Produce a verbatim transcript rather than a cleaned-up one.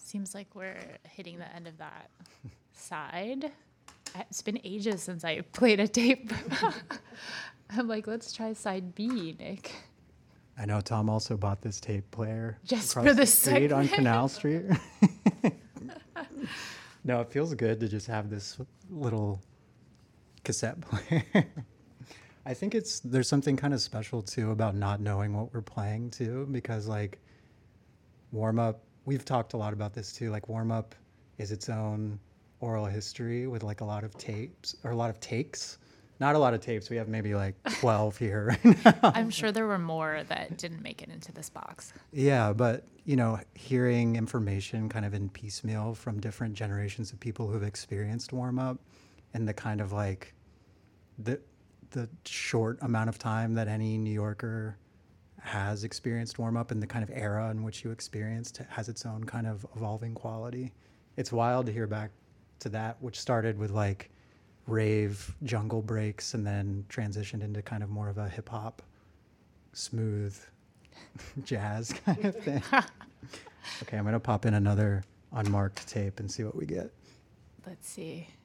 Seems like we're hitting the end of that side. It's been ages since I played a tape. I'm like, let's try side B, Nick. I know Tom also bought this tape player Just across for the this street on segment. Canal Street. No, it feels good to just have this little cassette player. I think it's there's something kind of special too about not knowing what we're playing too, because like warm up, we've talked a lot about this too. Like warm up is its own oral history with like a lot of tapes or a lot of takes. Not a lot of tapes. We have maybe like twelve here right now. I'm sure there were more that didn't make it into this box. Yeah, but you know, hearing information kind of in piecemeal from different generations of people who've experienced warm up and the kind of like the the short amount of time that any New Yorker has experienced warm up and the kind of era in which you experienced has its own kind of evolving quality. It's wild to hear back to that, which started with like rave jungle breaks and then transitioned into kind of more of a hip hop, smooth jazz kind of thing. Okay, I'm going to pop in another unmarked tape and see what we get. Let's see.